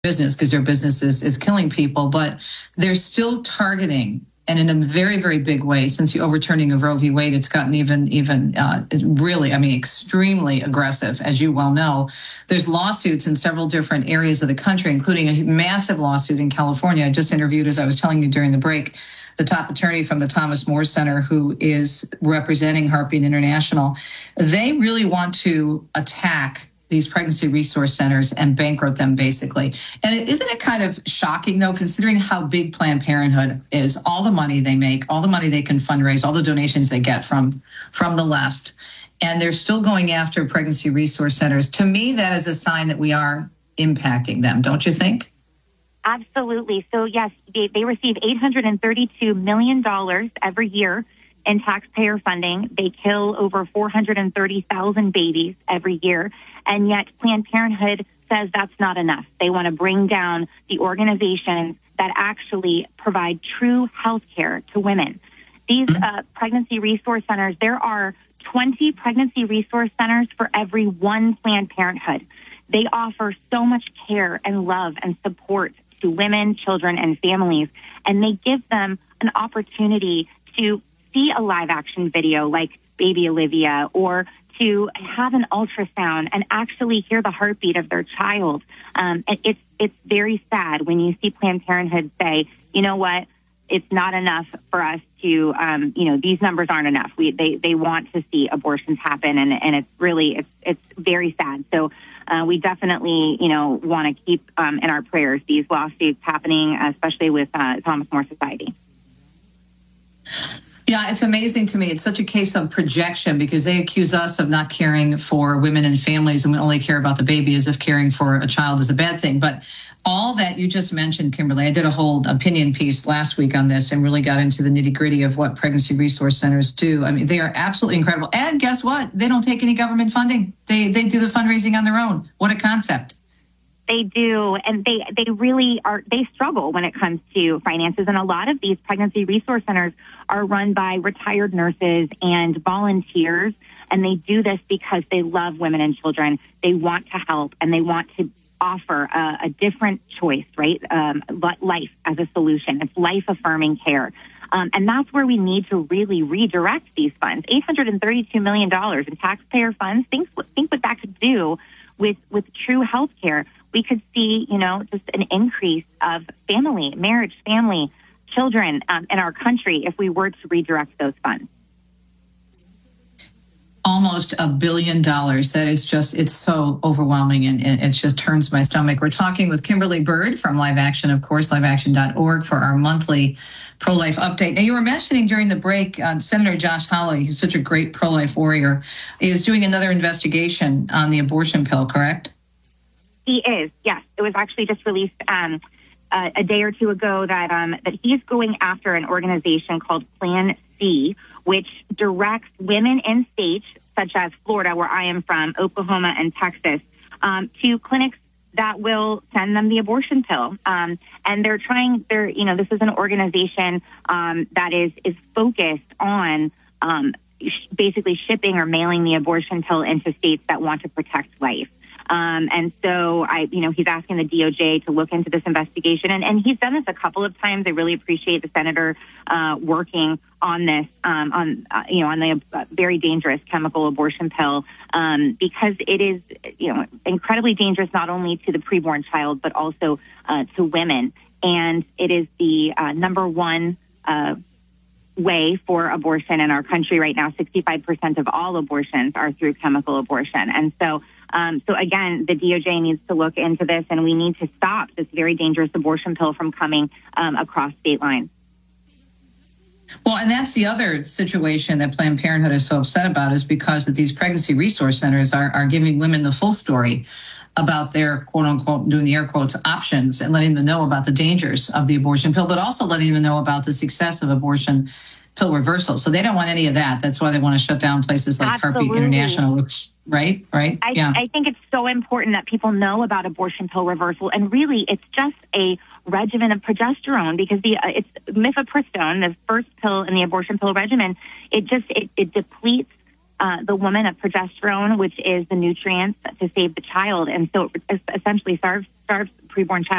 business, because their business is killing people, but they're still targeting, and in a very, very big way, since the overturning of Roe v. Wade, it's gotten even really, extremely aggressive, as you well know. There's lawsuits in several different areas of the country, including a massive lawsuit in California. I just interviewed, as I was telling you during the break, the top attorney from the Thomas More Center, who is representing Heartbeat International. They really want to attack these pregnancy resource centers and bankrupt them, basically. And isn't it kind of shocking, though, considering how big Planned Parenthood is, all the money they make, all the money they can fundraise, all the donations they get from the left, and they're still going after pregnancy resource centers. To me, that is a sign that we are impacting them, don't you think? Absolutely. So, yes, they receive $832 million every year in taxpayer funding. They kill over 430,000 babies every year. And yet Planned Parenthood says that's not enough. They want to bring down the organizations that actually provide true health care to women. These pregnancy resource centers, there are 20 pregnancy resource centers for every one Planned Parenthood. They offer so much care and love and support to women, children, and families, and they give them an opportunity to see a live action video like Baby Olivia, or to have an ultrasound and actually hear the heartbeat of their child. It's very sad when you see Planned Parenthood say, you know what, it's not enough for us to, these numbers aren't enough. They want to see abortions happen, and it's really, it's very sad. So we definitely, want to keep in our prayers these lawsuits happening, especially with Thomas More Society. Yeah, it's amazing to me. It's such a case of projection, because they accuse us of not caring for women and families, and we only care about the baby, as if caring for a child is a bad thing. But all that you just mentioned, Kimberly, I did a whole opinion piece last week on this and really got into the nitty-gritty of what pregnancy resource centers do. I mean, they are absolutely incredible. And guess what? They don't take any government funding. They do the fundraising on their own. What a concept. They do, and they really are. They struggle when it comes to finances, and a lot of these pregnancy resource centers are run by retired nurses and volunteers, and they do this because they love women and children. They want to help, and they want to offer a different choice, right? Life as a solution. It's life-affirming care. And that's where we need to really redirect these funds. $832 million in taxpayer funds. Think what that could do with true health care. We could see, just an increase of marriage, family, children in our country if we were to redirect those funds. Almost $1 billion. That is just, it's so overwhelming, and it just turns my stomach. We're talking with Kimberly Bird from Live Action, of course, liveaction.org, for our monthly pro-life update. Now, you were mentioning during the break, Senator Josh Hawley, who's such a great pro-life warrior, is doing another investigation on the abortion pill, correct? He is, yes. It was actually just released a day or two ago that he's going after an organization called Plan C, which directs women in states such as Florida, where I am from, Oklahoma, and Texas, to clinics that will send them the abortion pill. And this is an organization that is focused on basically shipping or mailing the abortion pill into states that want to protect life. And so he's asking the DOJ to look into this investigation, and he's done this a couple of times. I really appreciate the senator working on this, on the very dangerous chemical abortion pill, because it is, incredibly dangerous not only to the preborn child but also to women, and it is the number one way for abortion in our country right now. 65% of all abortions are through chemical abortion, and so again, the DOJ needs to look into this, and we need to stop this very dangerous abortion pill from coming across state lines. Well, and that's the other situation that Planned Parenthood is so upset about, is because that these pregnancy resource centers are giving women the full story about their, quote unquote, doing the air quotes, options, and letting them know about the dangers of the abortion pill, but also letting them know about the success of abortion pill reversal. So they don't want any of that. That's why they want to shut down places like Heartbeat International, which, right? I think it's so important that people know about abortion pill reversal. And really, it's just a regimen of progesterone, because it's mifepristone, the first pill in the abortion pill regimen. It depletes the woman of progesterone, which is the nutrients to save the child. And so it essentially starves preborn child